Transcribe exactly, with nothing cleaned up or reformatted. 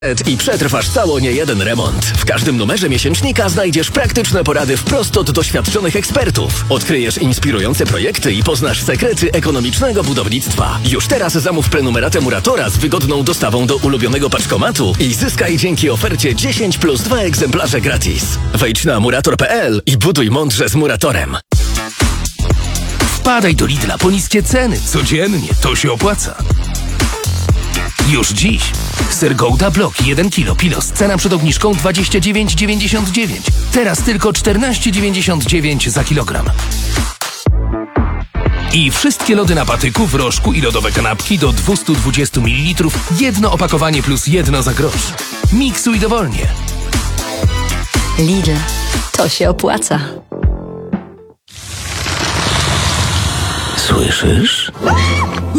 I przetrwasz cało niejeden remont. W każdym numerze miesięcznika znajdziesz praktyczne porady wprost od doświadczonych ekspertów. Odkryjesz inspirujące projekty i poznasz sekrety ekonomicznego budownictwa. Już teraz zamów prenumeratę Muratora z wygodną dostawą do ulubionego paczkomatu i zyskaj dzięki ofercie dziesięć plus dwa egzemplarze gratis. Wejdź na murator kropka p l i buduj mądrze z Muratorem. Wpadaj do Lidla po niskie ceny. Codziennie to się opłaca. Już dziś. Ser Gouda Block jeden kilo Pilos. Cena przed obniżką dwadzieścia dziewięć dziewięćdziesiąt dziewięć. Teraz tylko czternaście dziewięćdziesiąt dziewięć za kilogram. I wszystkie lody na patyku, w rożku i lodowe kanapki do dwieście dwadzieścia mililitrów. Jedno opakowanie plus jedno za grosz. Miksuj dowolnie. Lidl. To się opłaca. Słyszysz?